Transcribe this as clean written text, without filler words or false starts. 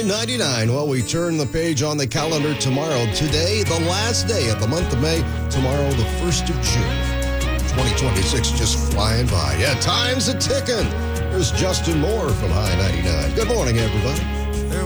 High 99. Well, we turn the page on the calendar tomorrow. Today, the last day of the month of May. Tomorrow, the 1st of June. 2026 just flying by. Yeah, time's a ticking. There's Justin Moore from High 99. Good morning, everybody.